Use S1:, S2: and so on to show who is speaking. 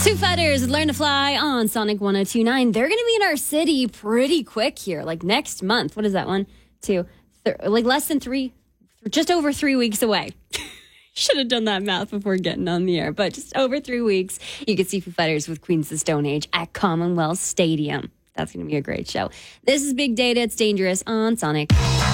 S1: Foo Fighters, Learn to Fly on Sonic 102.9. They're going to be in our city pretty quick here, like next month. What is that, 1, 2, like less than 3, just over 3 weeks away. Should have done that math before getting on the air, but just over 3 weeks, you can see Foo Fighters with Queens of the Stone Age at Commonwealth Stadium. That's going to be a great show. This is Big Data. It's Dangerous on Sonic.